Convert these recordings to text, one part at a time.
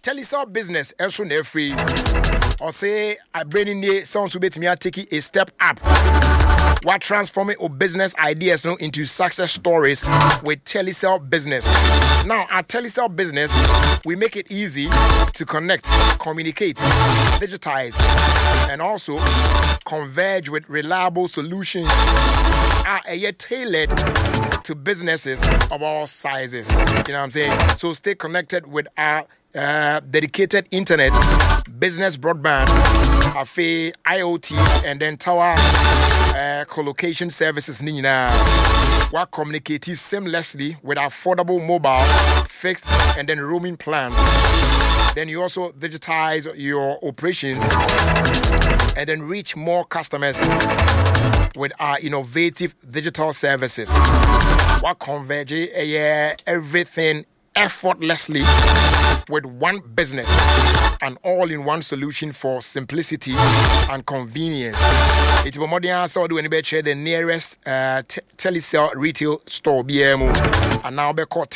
Telecel business also na free. Or say I bring in the sounds to bet me taking a step up. What transforming our business ideas into success stories with Telecel business. Now at Telecel business, we make it easy to connect, communicate, digitize, and also converge with reliable solutions yet tailored to businesses of all sizes. You know what I'm saying? So stay connected with our dedicated internet, business broadband, cafe, IoT, and then tower co-location services. We're communicating seamlessly with affordable mobile, fixed, and then roaming plans. Then you also digitize your operations and then reach more customers with our innovative digital services. We're converging everything effortlessly with one business, an all-in-one solution for simplicity and convenience. It's more than so do anybody the nearest Telecel retail store BMO, and now be called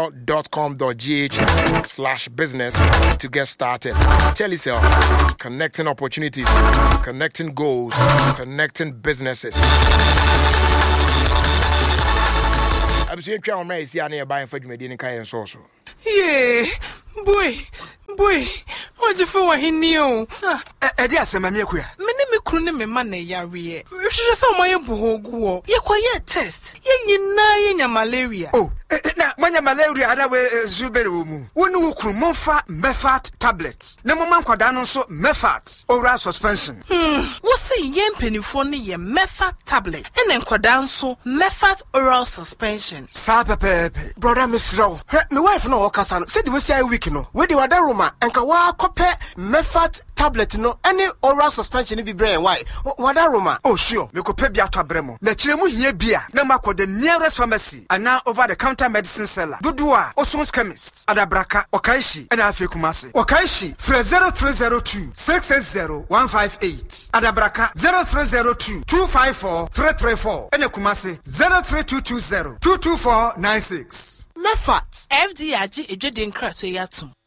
telecel.com.gh/business to get started. Telecel, connecting opportunities, connecting goals, connecting businesses. I'm saying I'm ready to see any buying for me in Kayan Soso. Yeah, boy, what you feel when you? Yes, I'm here. Me couldn't me money ya we. She saw my boho. You quiet test. You malaria. Oh, now when malaria ada we zuberumu. When you Mofa Mefat tablets. No man kwadano so Mefat oral suspension. What's say yen penny for ye Mefat tablet and then kwadanso Mefat oral suspension. Sape pepe. Brother Miss Row. My wife no okasan said we say week no. We the wadaruma and kawa kope Mefat tablet no any oral suspension be brain why wadaruma. Oh sure me kope bia to abremo. Na kiremu hie bia na makọ the nearest pharmacy and now over the counter medicine seller. Dudua Osons chemist Adabraka Okaishi and Afi Kumasi. Okaishi 0302 660 158. Adabraka 0302 254 334 and Kumasi 03220 22496. Mefat FDIG ejeden krato yatum.